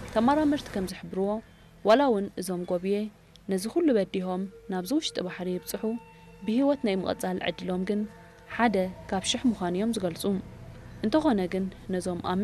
ተመራመርት ከም ዝሕብርዎ ወላውን እዞም ጎብዬ ነዚ ኩሉ በዲሆም ናብዚ ውሽጢ ባሕሪ ይብጽሑ ብህይወት ናይ ምቕጻል ዕድሎም ግን ሓደ ካብ 1000 ምዃኑ እዮም ዝገልጹ እንተኾነ ግን ነዞም